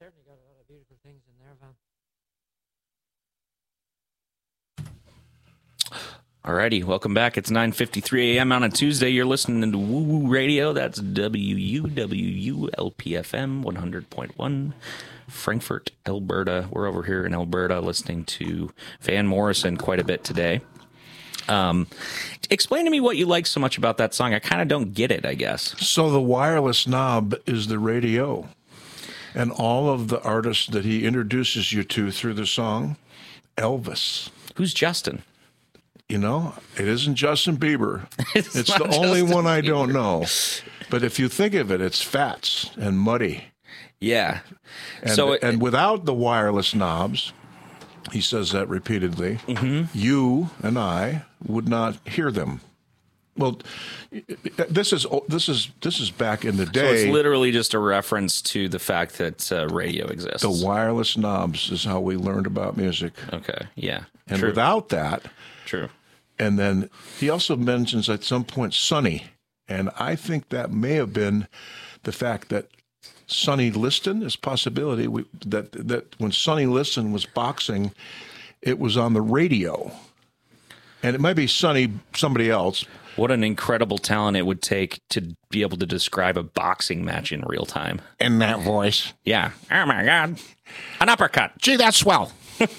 certainly got a lot of beautiful things in there, Van. Alrighty, welcome back. It's 9:53 a.m. on a Tuesday. You're listening to Woo Woo Radio. That's WUWLPFM 100.1, Frankfurt, Alberta. We're over here in Alberta listening to Van Morrison quite a bit today. Explain to me what you like so much about that song. I kind of don't get it, I guess. So the wireless knob is the radio. And all of the artists that he introduces you to through the song, Elvis. Who's Justin? You know, it isn't Justin Bieber. It's the only one I don't know. But if you think of it, it's Fats and Muddy. Yeah. And, and without the wireless knobs, he says that repeatedly, you and I would not hear them. Well, this is back in the day. So it's literally just a reference to the fact that radio exists. The wireless knobs is how we learned about music. Okay, yeah. And True. without that, True. And then he also mentions at some point Sonny, and I think that may have been the fact that Sonny Liston is a possibility. That when Sonny Liston was boxing, it was on the radio, and it might be somebody else. What an incredible talent it would take to be able to describe a boxing match in real time. In that voice. Yeah. Oh, my God. An uppercut. Gee, that's swell.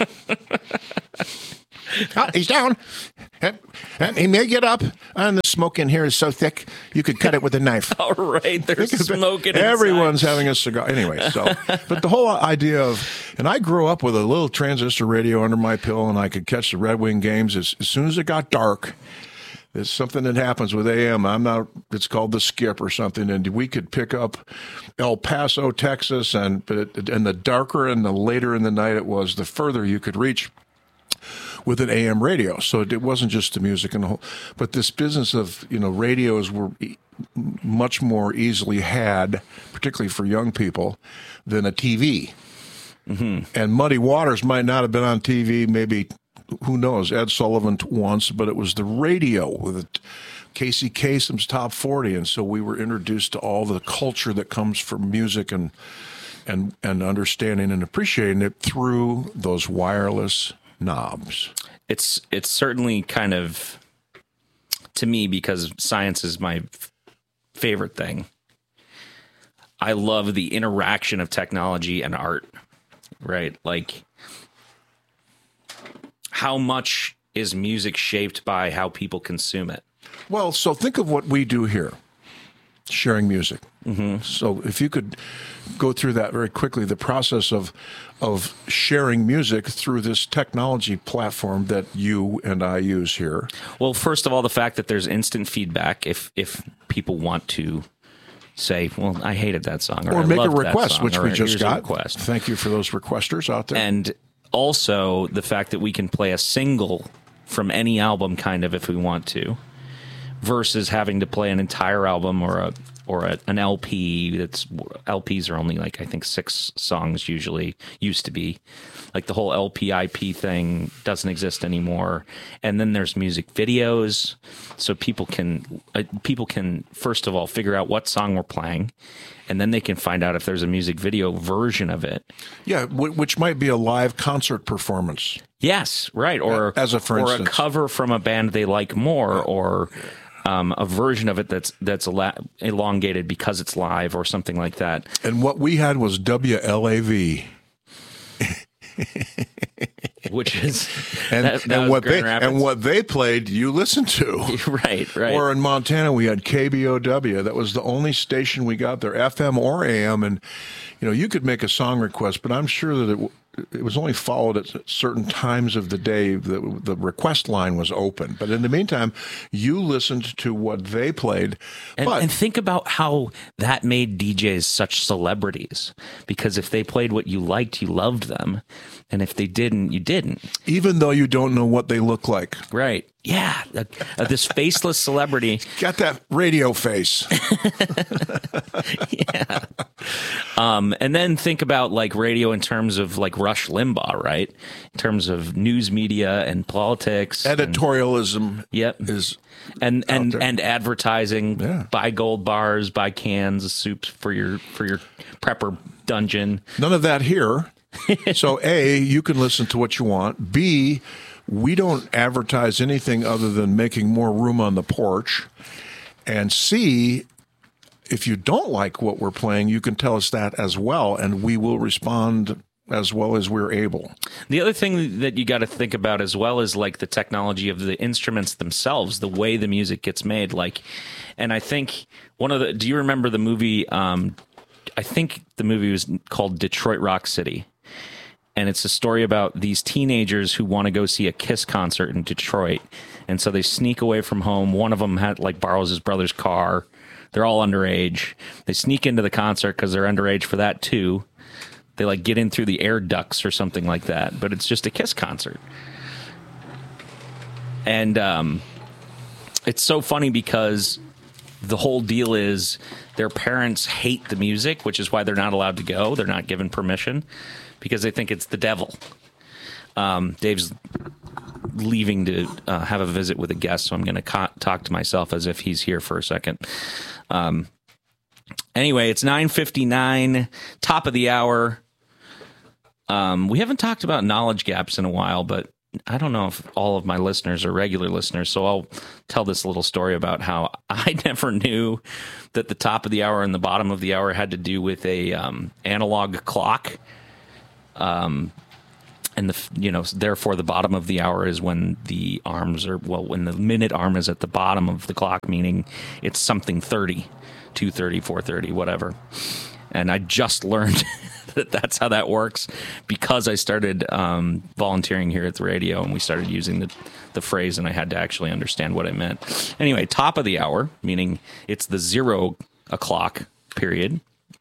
Oh, he's down. And he may get up. And the smoke in here is so thick, you could cut it with a knife. All right. There's smoking inside. Everyone's having a cigar. Anyway, but the whole idea of, and I grew up with a little transistor radio under my pillow, and I could catch the Red Wing games as soon as it got dark. There's something that happens with AM. It's called the skip or something. And we could pick up El Paso, Texas. And the darker and the later in the night it was, the further you could reach with an AM radio. So it wasn't just the music and the whole, but this business of, radios were much more easily had, particularly for young people, than a TV. Mm-hmm. And Muddy Waters might not have been on TV, maybe, who knows, Ed Sullivan once, but it was the radio with Casey Kasem's Top 40. And so we were introduced to all the culture that comes from music and understanding and appreciating it through those wireless knobs. It's certainly kind of, to me, because science is my favorite thing. I love the interaction of technology and art, right? Like, how much is music shaped by how people consume it? Well, so think of what we do here, sharing music. Mm-hmm. So if you could go through that very quickly, the process of sharing music through this technology platform that you and I use here. Well, first of all, the fact that there's instant feedback if people want to say, well, I hated that song. Or I make a loved request, song, which we just got. Request. Thank you for those requesters out there. And also the fact that we can play a single from any album kind of if we want to, versus having to play an entire album or an LP. LPs are only like, I think 6 songs usually, used to be. Like the whole LP IP thing doesn't exist anymore. And then there's music videos, so people can first of all figure out what song we're playing, and then they can find out if there's a music video version of it. Yeah, which might be a live concert performance. Yes, right. Or for instance, a cover from a band they like more, or a version of it that's elongated because it's live or something like that. And what we had was WLAV. Which is and what they played, you listened to. Right. Or in Montana, we had KBOW. That was the only station we got there, FM or AM. And you could make a song request, but I'm sure that it was only followed at certain times of the day. The request line was open, but in the meantime, you listened to what they played. And think about how that made DJs such celebrities, because if they played what you liked, you loved them. And if they didn't, you didn't. Even though you don't know what they look like. Right. Yeah. This faceless celebrity. Got that radio face. Yeah. And then think about like radio in terms of like Rush Limbaugh, right? In terms of news media and politics. Editorialism is and advertising. Yeah. Buy gold bars, buy cans of soups for your prepper dungeon. none of that here. So A, you can listen to what you want. B, we don't advertise anything other than making more room on the porch. And C, if you don't like what we're playing, you can tell us that as well, and we will respond as well as we're able. The other thing that you got to think about as well is like the technology of the instruments themselves, the way the music gets made. Like, and I think do you remember the movie? I think the movie was called Detroit Rock City. And it's a story about these teenagers who want to go see a Kiss concert in Detroit. And so they sneak away from home. One of them borrows his brother's car. They're all underage. They sneak into the concert because they're underage for that too. They like get in through the air ducts or something like that. But it's just a Kiss concert. And it's so funny because the whole deal is their parents hate the music, which is why they're not allowed to go. They're not given permission because they think it's the devil. Dave's leaving to have a visit with a guest, so I'm going to talk to myself as if he's here for a second. Anyway, it's 9:59, top of the hour. We haven't talked about knowledge gaps in a while, but I don't know if all of my listeners are regular listeners, so I'll tell this little story about how I never knew that the top of the hour and the bottom of the hour had to do with a analog clock. And therefore the bottom of the hour is when the arms are, when the minute arm is at the bottom of the clock, meaning it's something 30, 2:30, 4:30, whatever. And I just learned that that's how that works because I started volunteering here at the radio and we started using the phrase and I had to actually understand what it meant. Anyway, top of the hour, meaning it's the 0 o'clock period,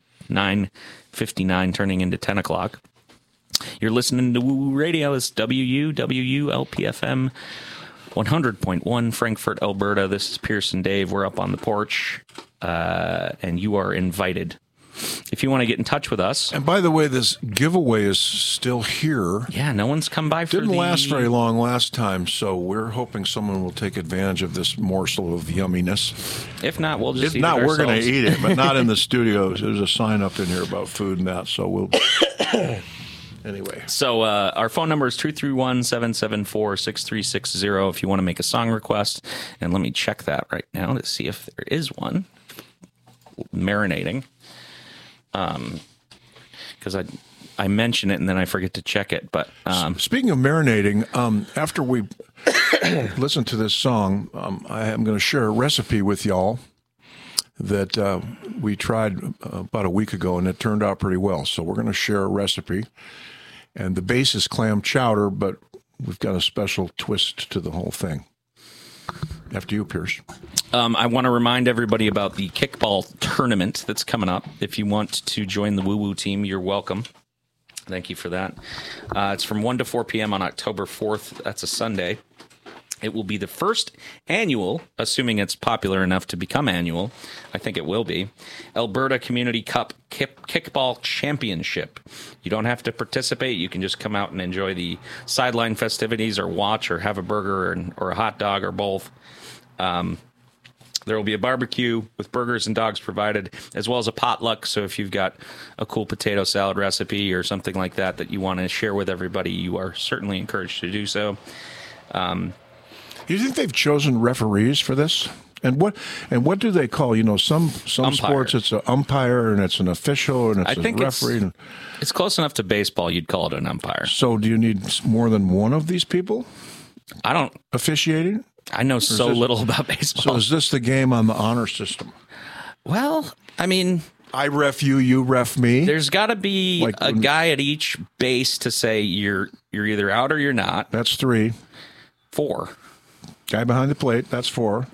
9:59 turning into 10 o'clock. You're listening to Woo Woo Radio. It's WLPFM 100.1 Frankfurt, Alberta. This is Pierce and Dave. We're up on the porch, and you are invited. If you want to get in touch with us. And by the way, this giveaway is still here. Yeah, no one's come by for Didn't last very long last time, so we're hoping someone will take advantage of this morsel of yumminess. If not, we'll just If eat not, it we're going to ourselves. eat it, but not in the studios. There's a sign up in here about food and that, so we'll... Anyway. So our phone number is 231-774-6360 if you want to make a song request. And let me check that right now to see if there is one. Marinating. Because I mention it and then I forget to check it. But speaking of marinating, after we listen to this song, I am going to share a recipe with y'all that we tried about a week ago, and it turned out pretty well. So we're going to share a recipe. And the base is clam chowder, but we've got a special twist to the whole thing. After you, Pierce. I want to remind everybody about the kickball tournament that's coming up. If you want to join the Woo Woo team, you're welcome. Thank you for that. It's from 1 to 4 p.m. on October 4th. That's a Sunday. It will be the first annual, assuming it's popular enough to become annual, I think it will be, Alberta Community Cup Kickball Championship. You don't have to participate. You can just come out and enjoy the sideline festivities or watch or have a burger or a hot dog or both. There will be a barbecue with burgers and dogs provided, as well as a potluck. So if you've got a cool potato salad recipe or something like that you want to share with everybody, you are certainly encouraged to do so. Do you think they've chosen referees for this? And what do they call? You know, some sports it's an umpire and it's an official and it's a referee. It's close enough to baseball. You'd call it an umpire. So do you need more than one of these people? I don't officiating. I know so little about baseball. So is this the game on the honor system? Well, I mean, I ref you, you ref me. There's got to be a guy at each base to say you're either out or you're not. That's 3. 4. Guy behind the plate. That's 4.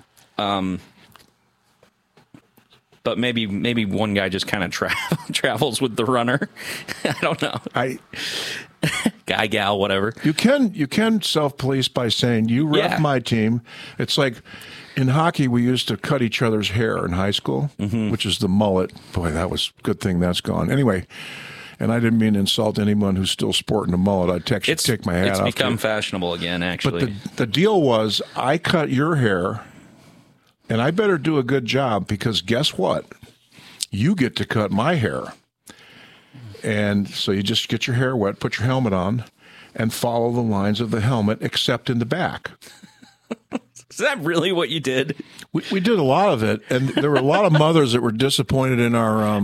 But maybe one guy just kind of travels with the runner. I don't know. Guy, gal, whatever. You can self-police by saying you ref my team. It's like In hockey, we used to cut each other's hair in high school, which is the mullet. Boy, that was good thing that's gone. Anyway, and I didn't mean to insult anyone who's still sporting a mullet. I'd take my hat off. It's become fashionable again, actually. But the deal was, I cut your hair, and I better do a good job because guess what? You get to cut my hair. And so you just get your hair wet, put your helmet on, and follow the lines of the helmet, except in the back. Is that really what you did? We did a lot of it, and there were a lot of mothers that were disappointed in our I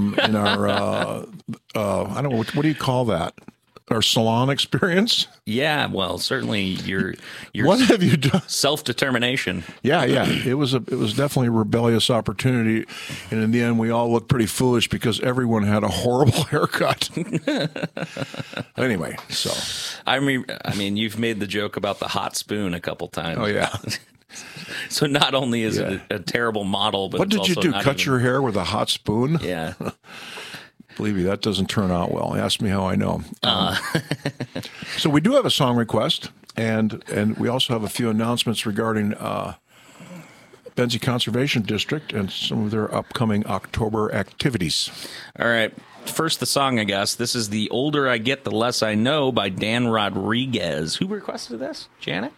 don't know what do you call that? Our salon experience. Yeah, well, certainly your What have you done? Self-determination. Yeah. It was definitely a rebellious opportunity, and in the end, we all looked pretty foolish because everyone had a horrible haircut. Anyway, so I mean, you've made the joke about the hot spoon a couple times. oh yeah. So not only is it a terrible model, but What did you do? Cut your hair with a hot spoon? Yeah. Believe me, that doesn't turn out well. Ask me how I know. So we do have a song request, and we also have a few announcements regarding Benzie Conservation District and some of their upcoming October activities. All right. First, the song, I guess. This is The Older I Get, the Less I Know by Dan Rodriguez. Who requested this? Janet?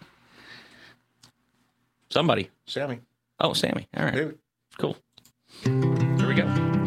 Somebody. Sammy. Oh, Sammy. All right. David. Cool. Here we go.